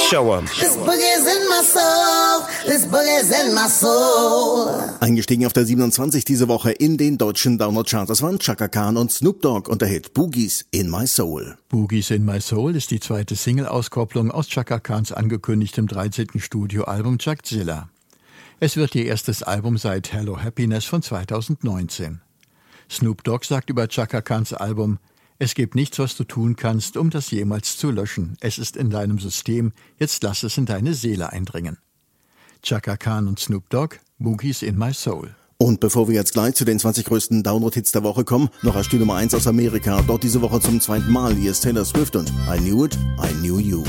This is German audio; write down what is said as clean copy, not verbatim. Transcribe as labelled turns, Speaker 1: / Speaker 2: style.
Speaker 1: Show 'em.
Speaker 2: This boogie's in my soul. This boogie's in my soul.
Speaker 3: Eingestiegen auf der 27 diese Woche in den deutschen Download-Charts. Das waren Chaka Khan und Snoop Dogg und der Hit Boogies in My Soul.
Speaker 4: Boogies in My Soul ist die zweite Single-Auskopplung aus Chaka Khans angekündigtem 13. Studioalbum Chuckzilla. Es wird ihr erstes Album seit Hello Happiness von 2019. Snoop Dogg sagt über Chaka Khans Album: Es gibt nichts, was du tun kannst, um das jemals zu löschen. Es ist in deinem System, jetzt lass es in deine Seele eindringen. Chaka Khan und Snoop Dogg, Boogies in My Soul.
Speaker 3: Und bevor wir jetzt gleich zu den 20 größten Download-Hits der Woche kommen, noch als die Nummer 1 aus Amerika. Dort diese Woche zum zweiten Mal. Hier ist Taylor Swift und I Knew It, I Knew You.